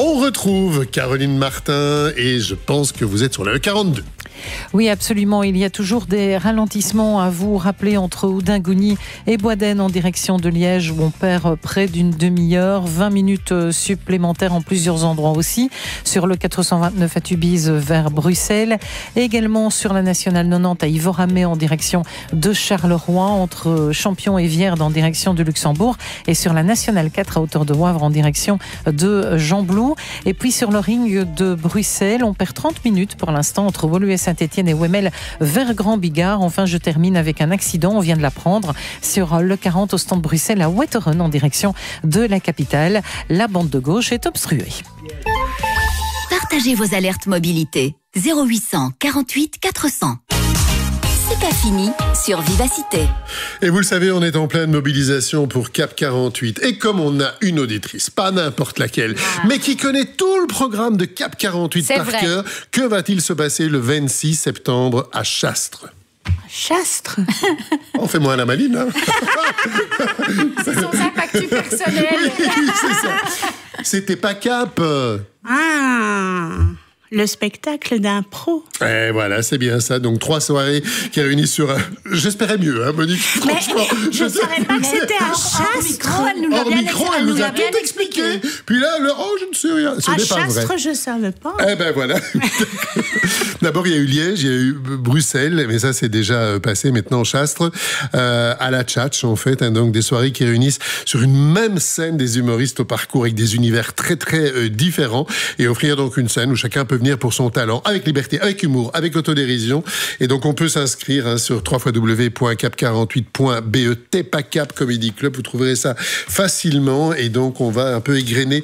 On retrouve Caroline Martin et je pense que vous êtes sur la E42. Oui, absolument. Il y a toujours des ralentissements à vous rappeler entre Houdingouny et Boisden en direction de Liège où on perd près d'une demi-heure, 20 minutes supplémentaires en plusieurs endroits aussi. Sur le 429 à Tubize vers Bruxelles. Également sur la nationale 90 à Ivoramé en direction de Charleroi, entre Champion et Vierde en direction de Luxembourg. Et sur la nationale 4 à hauteur de Wavre en direction de Gembloux. Et puis sur le ring de Bruxelles, on perd 30 minutes pour l'instant entre Woluwe Saint-Étienne et Wemmel vers Grand Bigard. Enfin, je termine avec un accident, on vient de l'apprendre, sur le 40 au stand Bruxelles à Wetteren en direction de la capitale. La bande de gauche est obstruée. Partagez vos alertes mobilité. 0800 48 400. C'est pas fini sur Vivacité. Et vous le savez, on est en pleine mobilisation pour Cap 48. Et comme on a une auditrice, pas n'importe laquelle, mais qui connaît tout le programme de Cap 48 par cœur, que va-t-il se passer le 26 septembre à Chastres ? Chastres. On fait moins la maline, hein. C'est son impact personnel. Oui, c'est ça. C'était pas Cap. Le spectacle d'un pro. Et voilà, c'est bien ça. Donc 3 soirées qui réunissent sur un... J'espérais mieux, hein, Monique. Franchement, je ne savais pas que c'était un Chastres. Hors micro, elle nous a tout expliqué. Puis là, je ne sais rien. Ce n'est pas vrai. Chastres, je ne savais pas. Eh ben voilà. D'abord, il y a eu Liège, il y a eu Bruxelles, mais ça, c'est déjà passé. Maintenant, Chastres, à la Tchatch, en fait. Hein, donc, des soirées qui réunissent sur une même scène des humoristes au parcours avec des univers très, très différents et offrir donc une scène où chacun peut venir pour son talent, avec liberté, avec humour, avec autodérision. Et donc, on peut s'inscrire sur www.cap48.be, Tepa Cap Comedy Club. Vous trouverez ça facilement. Et donc, on va un peu égrener